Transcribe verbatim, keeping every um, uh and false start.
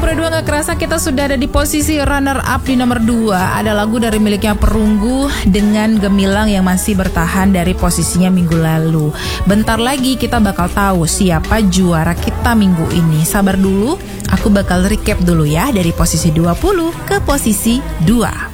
puluh dua gak kerasa kita sudah ada di posisi runner up di nomor dua. Ada lagu dari miliknya Perunggu dengan Gemilang yang masih bertahan dari posisinya minggu lalu. Bentar lagi kita bakal tahu siapa juara kita minggu ini. Sabar dulu, aku bakal recap dulu ya dari posisi dua puluh ke posisi dua.